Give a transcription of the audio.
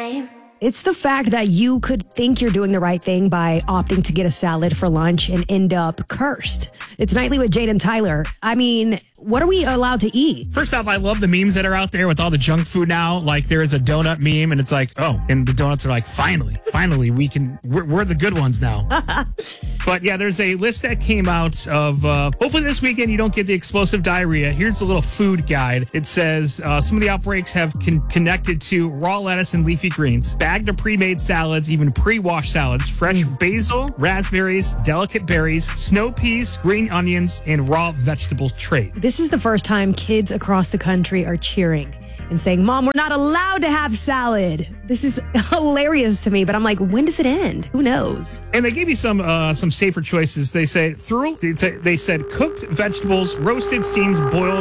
time. It's the fact that you could think you're doing the right thing by opting to get a salad for lunch and end up cursed. It's Nightly with Jade and Tyler. I mean, what are we allowed to eat? First off, I love the memes that are out there with all the junk food now. Like there is a donut meme and it's like, oh, and the donuts are like, finally, we're the good ones now. But yeah, there's a list that came out of, hopefully this weekend you don't get the explosive diarrhea. Here's a little food guide. It says some of the outbreaks have connected to raw lettuce and leafy greens, bagged or pre-made salads, even pre-washed salads, fresh basil, raspberries, delicate berries, snow peas, green onions, and raw vegetable trays. This is the first time kids across the country are cheering and saying, Mom, we're not allowed to have salad. This is hilarious to me, but I'm like, when does it end? Who knows? And they gave you some safer choices. They said cooked vegetables, roasted, steamed, boiled,